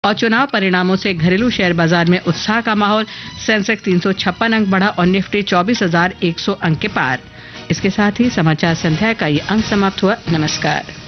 और चुनाव परिणामों से घरेलू शेयर बाजार में उत्साह का माहौल। सेंसेक्स 356 अंक बढ़ा और निफ्टी 24,100 अंक के पार। इसके साथ ही समाचार संध्या का ये अंक समाप्त हुआ। नमस्कार।